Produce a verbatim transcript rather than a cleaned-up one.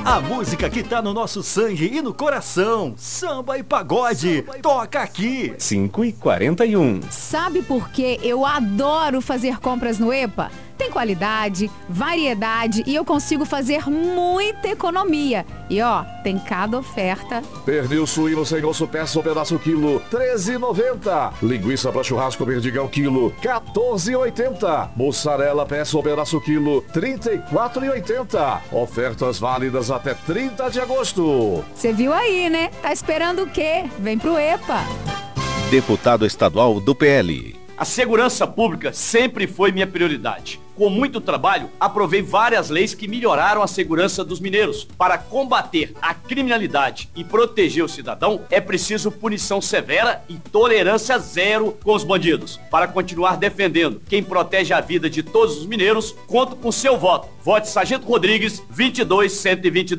A música que tá no nosso sangue e no coração. Samba e pagode. Samba e... Toca aqui. cinco e quarenta e um. Sabe por que eu adoro fazer compras no EPA? Tem qualidade, variedade e eu consigo fazer muita economia. E ó, tem cada oferta. Pernil suíno sem osso, peça ou pedaço quilo, treze e noventa. Linguiça para churrasco perdigão quilo, quatorze e oitenta. Mussarela peça ou pedaço quilo, trinta e quatro e oitenta. Ofertas válidas até trinta de agosto. Você viu aí, né? Tá esperando o quê? Vem pro EPA. Deputado estadual do P L. A segurança pública sempre foi minha prioridade. Com muito trabalho, aprovei várias leis que melhoraram a segurança dos mineiros. Para combater a criminalidade e proteger o cidadão, é preciso punição severa e tolerância zero com os bandidos. Para continuar defendendo quem protege a vida de todos os mineiros, conto com seu voto. Vote Sargento Rodrigues, vinte e dois, cento e vinte e dois.